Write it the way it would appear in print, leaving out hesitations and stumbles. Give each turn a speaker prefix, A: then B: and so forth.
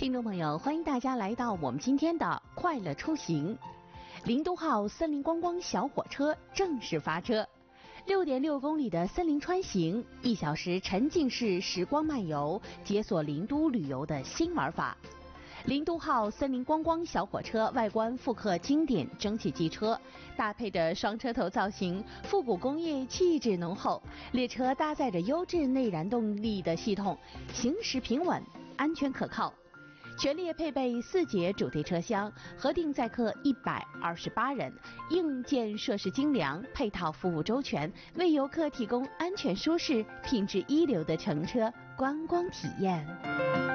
A: 听众朋友，欢迎大家来到我们今天的快乐出行。零度号森林观光小火车正式发车，6.6公里的森林穿行，1小时沉浸式时光漫游，解锁零都旅游的新玩法。零度号森林观光小火车外观复刻经典蒸汽机车，搭配着双车头造型，复古工业气质浓厚。列车搭载着优质内燃动力的系统，行驶平稳，安全可靠。全列配备4节主题车厢，核定载客128人，硬件设施精良，配套服务周全，为游客提供安全舒适、品质一流的乘车观光体验。